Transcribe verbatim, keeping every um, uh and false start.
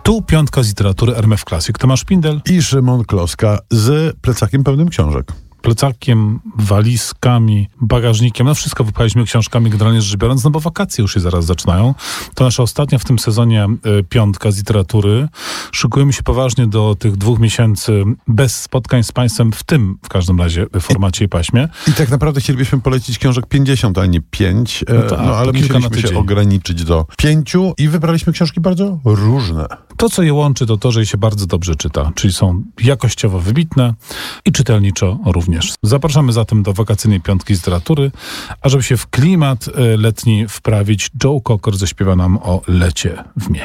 Tu piątka z literatury R M F Classic. Tomasz Szpindel I Szymon Kloska z plecakiem pełnym książek. Plecakiem, walizkami, bagażnikiem, no wszystko wypaliśmy książkami generalnie rzecz biorąc, no bo wakacje już się zaraz zaczynają. To nasza ostatnia w tym sezonie y, piątka z literatury. Szykujemy się poważnie do tych dwóch miesięcy bez spotkań z Państwem, w tym w każdym razie formacie i paśmie. I tak naprawdę chcielibyśmy polecić książek pięćdziesiąt, a nie pięć, No tak, no, ale kilka na musieliśmy się tydzień. ograniczyć do pięciu i wybraliśmy książki bardzo różne. To, co je łączy, to to, że je się bardzo dobrze czyta, czyli są jakościowo wybitne i czytelniczo również. Zapraszamy zatem do wakacyjnej piątki z literatury, a żeby się w klimat letni wprawić, Joe Cocker zaśpiewa nam o lecie w mieście.